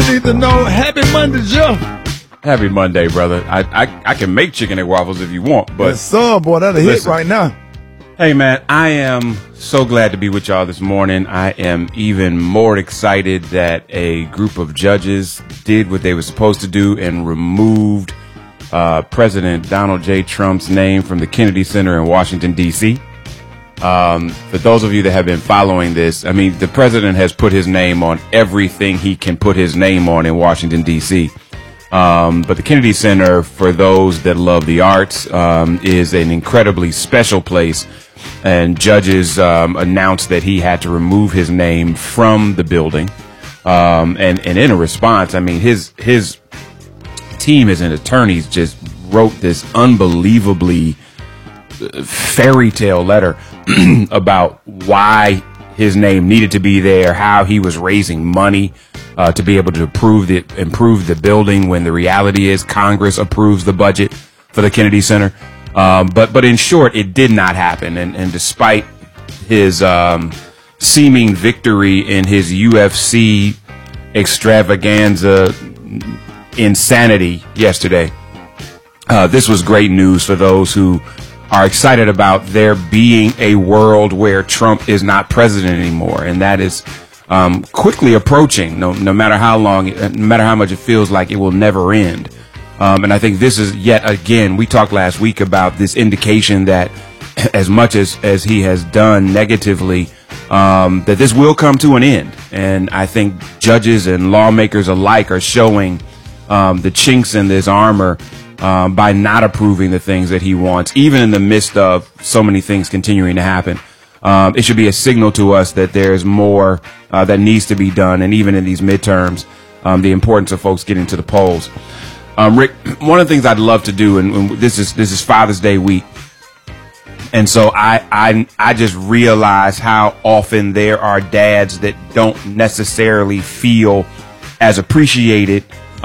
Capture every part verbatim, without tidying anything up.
you need to know. Happy Monday, Jeff. Happy Monday, brother. I, I I can make chicken egg waffles if you want, but yes, sir, boy, that'll hit right now. Hey, man, I am so glad to be with y'all this morning. I am even more excited that a group of judges did what they were supposed to do and removed uh, President Donald J. Trump's name from the Kennedy Center in Washington, D C Um, for those of you that have been following this, I mean, the president has put his name on everything he can put his name on in Washington, D C Um, but the Kennedy Center, for those that love the arts, um, is an incredibly special place. And judges um, announced that he had to remove his name from the building. Um, and, and in a response, I mean, his his team as an attorneys just wrote this unbelievably fairy tale letter about why his name needed to be there, how he was raising money uh, to be able to improve the, improve the building when the reality is Congress approves the budget for the Kennedy Center. Um, but but in short, it did not happen. And, and despite his um, seeming victory in his U F C extravaganza insanity yesterday, uh, this was great news for those who are excited about there being a world where Trump is not president anymore. And that is um, quickly approaching, no, no matter how long, no matter how much it feels like it will never end. Um, and I think this is yet again, we talked last week about this indication that as much as, as he has done negatively, um, that this will come to an end. And I think judges and lawmakers alike are showing um, the chinks in this armor um, by not approving the things that he wants, even in the midst of so many things continuing to happen. Um, it should be a signal to us that there's more uh, that needs to be done. And even in these midterms, um, the importance of folks getting to the polls. Um, Rick, one of the things I'd love to do, and, and this is this is Father's Day week, and so I, I I just realize how often there are dads that don't necessarily feel as appreciated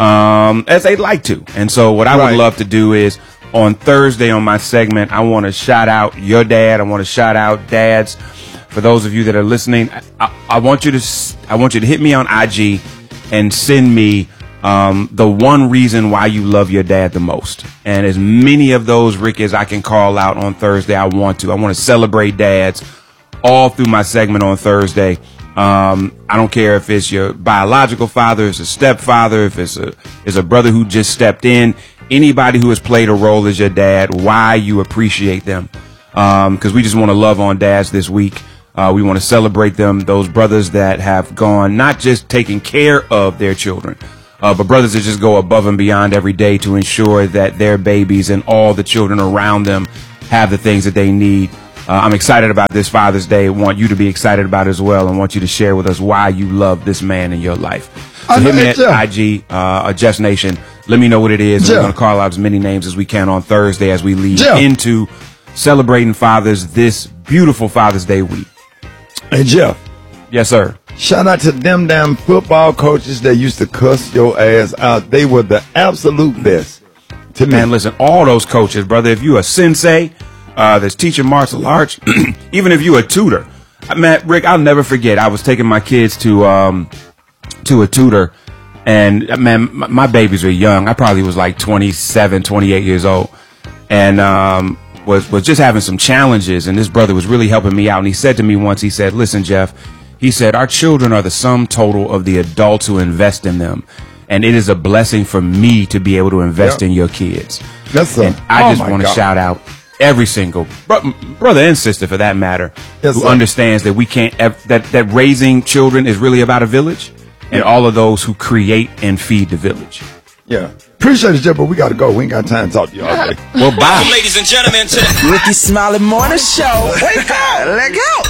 um, as they'd like to. And so what I right. would love to do is on Thursday on my segment, I want to shout out your dad. I want to shout out dads. For those of you that are listening, I, I want you to I want you to hit me on I G and send me Um, the one reason why you love your dad the most. And as many of those, Rick, as I can call out on Thursday, I want to. I want to celebrate dads all through my segment on Thursday. Um, I don't care if it's your biological father, if it's a stepfather, if it's a, it's a brother who just stepped in, anybody who has played a role as your dad, why you appreciate them. Um, cause we just want to love on dads this week. Uh, we want to celebrate them, those brothers that have gone, not just taking care of their children, Uh, but brothers that just go above and beyond every day to ensure that their babies and all the children around them have the things that they need. Uh, I'm excited about this Father's Day. I want you to be excited about it as well. I want you to share with us why you love this man in your life. So hit me at I G, uh, Jeff's Nation. Let me know what it is. We're going to call out as many names as we can on Thursday as we lead Jeff. into celebrating fathers this beautiful Father's Day week. Hey, Jeff. Yes, sir. Shout out to them damn football coaches that used to cuss your ass out. They were the absolute best to me. Man, listen, all those coaches, brother, if you a sensei uh, that's teaching martial arts, even if you a tutor. Man, Rick, I'll never forget. I was taking my kids to um, to a tutor, and man, my, my babies were young. I probably was like twenty-seven, twenty-eight years old, and um, was, was just having some challenges, and this brother was really helping me out. And he said to me once, he said, listen, Jeff, he said, our children are the sum total of the adults who invest in them. And it is a blessing for me to be able to invest yep. in your kids. Yes, sir. And I oh just want to shout out every single bro- brother and sister, for that matter, yes, who sir. understands that we can't, that, that raising children is really about a village, and yeah. all of those who create and feed the village. Yeah. Appreciate it, Jeff, but we got to go. We ain't got time to talk to you all day. Well, bye. Ladies and gentlemen, to Ricky Smiley Morning Show. Wake up. Let go.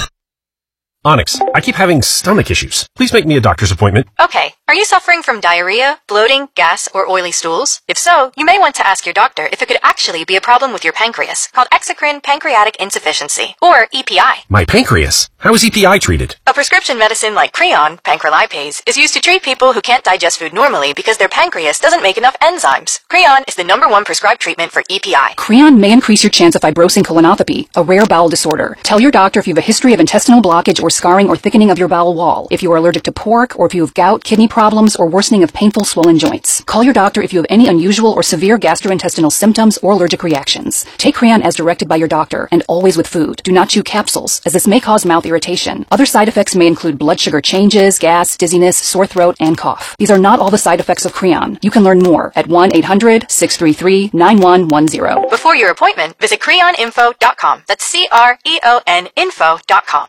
Onyx, I keep having stomach issues. Please make me a doctor's appointment. Okay. Are you suffering from diarrhea, bloating, gas, or oily stools? If so, you may want to ask your doctor if it could actually be a problem with your pancreas, called exocrine pancreatic insufficiency, or E P I. My pancreas? How is E P I treated? A prescription medicine like Creon, pancrelipase, is used to treat people who can't digest food normally because their pancreas doesn't make enough enzymes. Creon is the number one prescribed treatment for E P I. Creon may increase your chance of fibrosing colonopathy, a rare bowel disorder. Tell your doctor if you have a history of intestinal blockage or scarring or thickening of your bowel wall, if you are allergic to pork, or if you have gout, kidney problems, or worsening of painful swollen joints. Call your doctor if you have any unusual or severe gastrointestinal symptoms or allergic reactions. Take Creon as directed by your doctor, and always with food. Do not chew capsules, as this may cause mouth irritation. Other side effects may include blood sugar changes, gas, dizziness, sore throat, and cough. These are not all the side effects of Creon. You can learn more at one eight hundred, six three three, nine one one zero. Before your appointment, visit creon info dot com. That's C R E O N info dot com.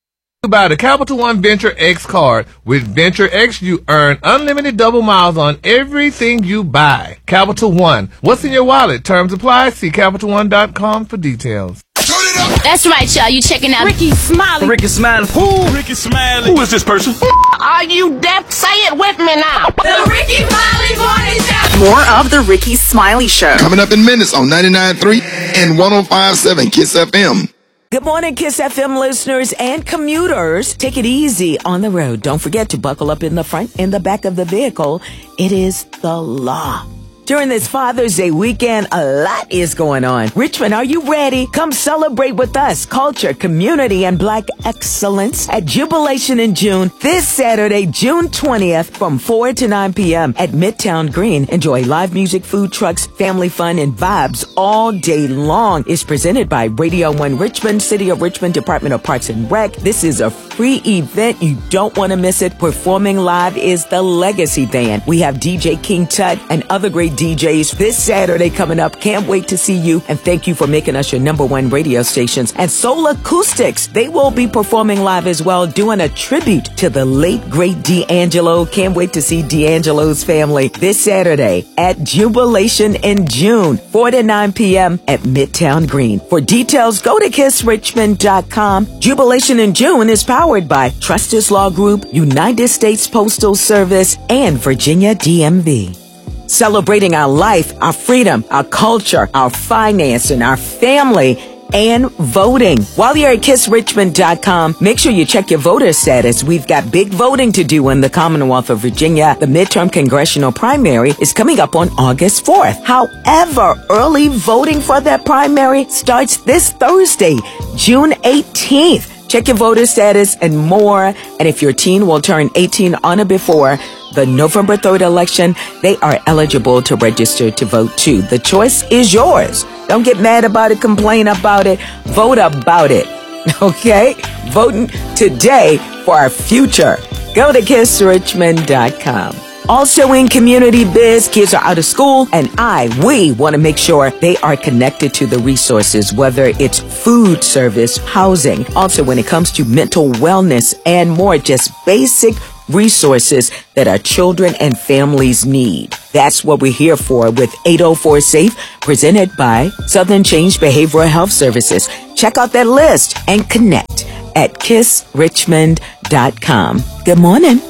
Buy the Capital One Venture X card. With Venture X, you earn unlimited double miles on everything you buy. Capital One. What's in your wallet? Terms apply. See Capital One dot com for details. That's right, y'all. You checking out Ricky Smiley. Ricky Smiley. Who? Ricky Smiley. Who is this person? Are you deaf? Say it with me now. The Ricky Smiley Morning Show. More of the Ricky Smiley Show. Coming up in minutes on ninety-nine point three and one oh five point seven Kiss F M. Good morning, Kiss F M listeners and commuters. Take it easy on the road. Don't forget to buckle up in the front and the back of the vehicle. It is the law. During this Father's Day weekend, a lot is going on. Richmond, are you ready? Come celebrate with us culture, community, and black excellence at Jubilation in June this Saturday, June twentieth from four to nine p.m. at Midtown Green. Enjoy live music, food trucks, family fun, and vibes all day long. It's presented by Radio one Richmond, City of Richmond, Department of Parks and Rec. This is a free event. You don't want to miss it. Performing live is the Legacy Band. We have D J King Tut and other great D Js this Saturday coming up. Can't wait to see you, and thank you for making us your number one radio stations. And Soul Acoustics, they will be performing live as well, doing a tribute to the late great D'Angelo. Can't wait to see D'Angelo's family this Saturday at Jubilation in June, four to nine p.m. at Midtown Green. For details, go to kiss richmond dot com. Jubilation in June is powered by Trustis Law Group, United States Postal Service, and Virginia D M V. Celebrating our life, our freedom, our culture, our finance, and our family, and voting. While you're at kiss richmond dot com, make sure you check your voter status. We've got big voting to do in the Commonwealth of Virginia. The midterm congressional primary is coming up on August fourth. However, early voting for that primary starts this Thursday, June eighteenth. Check your voter status and more. And if your teen will turn eighteen on or before the November third election, they are eligible to register to vote too. The choice is yours. Don't get mad about it, complain about it, vote about it. Okay? Voting today for our future. Go to kiss richmond dot com. Also in community biz, kids are out of school, and I, we want to make sure they are connected to the resources, whether it's food service, housing, also when it comes to mental wellness and more, just basic resources that our children and families need. That's what we're here for with eight oh four SAFE, presented by Southern Change Behavioral Health Services. Check out that list and connect at kiss richmond dot com. Good morning.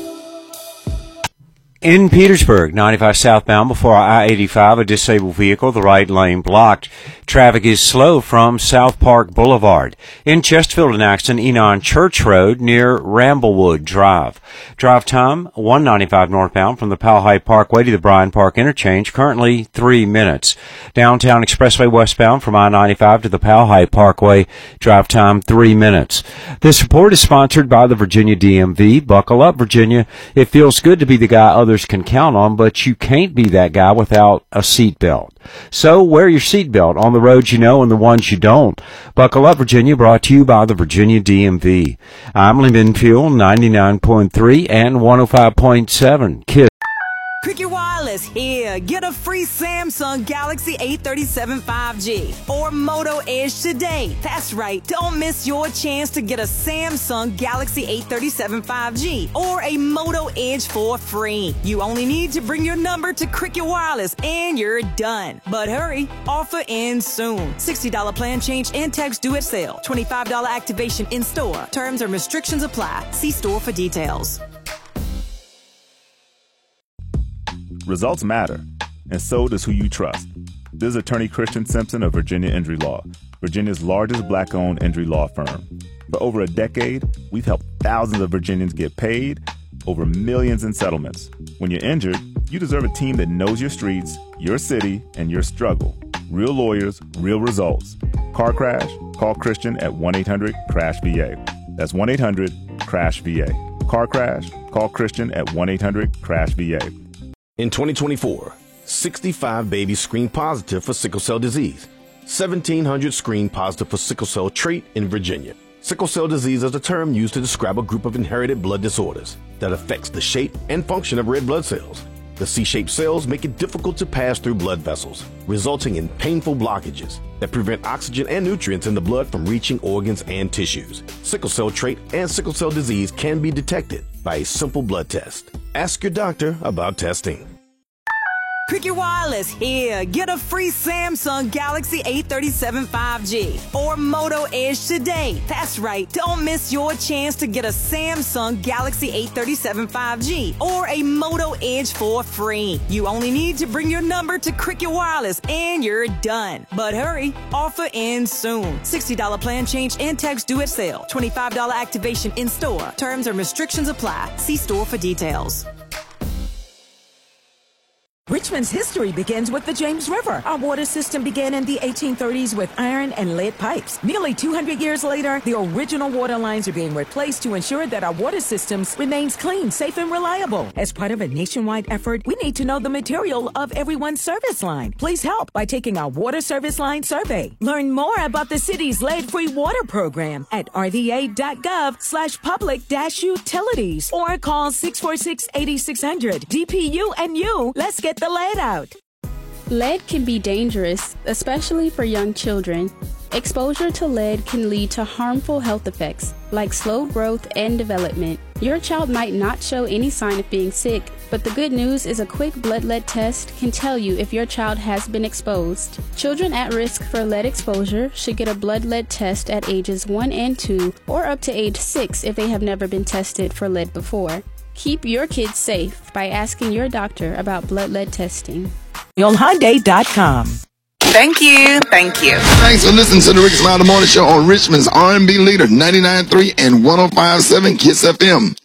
In Petersburg, ninety-five southbound before I eighty-five, a disabled vehicle, the right lane blocked. Traffic is slow from South Park Boulevard. In Chesterfield, an accident, Enon Church Road near Ramblewood Drive. Drive time, one ninety-five northbound from the Powhite Parkway to the Bryan Park interchange, currently three minutes. Downtown Expressway westbound from I ninety-five to the Powhite Parkway, drive time three minutes. This report is sponsored by the Virginia D M V. Buckle up, Virginia. It feels good to be the guy others can count on, but you can't be that guy without a seatbelt. So wear your seatbelt on the roads you know and the ones you don't. Buckle up, Virginia, brought to you by the Virginia D M V. I'm Lyndon Fuel, ninety-nine point three and one oh five point seven. Kiss. Cricket Wireless here. Get a free Samsung Galaxy A thirty-seven five G or Moto Edge today. That's right. Don't miss your chance to get a Samsung Galaxy A thirty-seven five G or a Moto Edge for free. You only need to bring your number to Cricket Wireless and you're done. But hurry, offer ends soon. sixty dollars plan change and tax due at sale. twenty-five dollars activation in store. Terms and restrictions apply. See store for details. Results matter, and so does who you trust. This is Attorney Christian Simpson of Virginia Injury Law, Virginia's largest black-owned injury law firm. For over a decade, we've helped thousands of Virginians get paid, over millions in settlements. When you're injured, you deserve a team that knows your streets, your city, and your struggle. Real lawyers, real results. Car crash? Call Christian at one eight hundred crash V A. That's one eight hundred crash V A. Car crash? Call Christian at one eight hundred crash V A. In twenty twenty-four, sixty-five babies screened positive for sickle cell disease. seventeen hundred screened positive for sickle cell trait in Virginia. Sickle cell disease is a term used to describe a group of inherited blood disorders that affects the shape and function of red blood cells. The C-shaped cells make it difficult to pass through blood vessels, resulting in painful blockages that prevent oxygen and nutrients in the blood from reaching organs and tissues. Sickle cell trait and sickle cell disease can be detected by a simple blood test. Ask your doctor about testing. Cricket Wireless here. Get a free Samsung Galaxy A thirty-seven five G or Moto Edge today. That's right. Don't miss your chance to get a Samsung Galaxy A thirty-seven five G or a Moto Edge for free. You only need to bring your number to Cricket Wireless and you're done. But hurry, offer ends soon. sixty dollars plan change and tax due at sale. twenty-five dollars activation in store. Terms and restrictions apply. See store for details. Richmond's history begins with the James River. Our water system began in the eighteen thirties with iron and lead pipes. Nearly two hundred years later, the original water lines are being replaced to ensure that our water systems remains clean, safe, and reliable. As part of a nationwide effort, we need to know the material of everyone's service line. Please help by taking our water service line survey. Learn more about the city's lead-free water program at rva.gov slash public dash utilities or call six four six, eight six zero zero. D P U and you, let's get the lead out. Lead can be dangerous, especially for young children. Exposure to lead can lead to harmful health effects, like slow growth and development. Your child might not show any sign of being sick, but the good news is a quick blood lead test can tell you if your child has been exposed. Children at risk for lead exposure should get a blood lead test at ages one and two, or up to age six if they have never been tested for lead before. Keep your kids safe by asking your doctor about blood lead testing. Real Hyundai dot com. Thank you. Thank you. Thanks for listening to the Ricky Smiley Morning Show on Richmond's R and B leader, ninety-nine point three and one oh five point seven Kiss F M.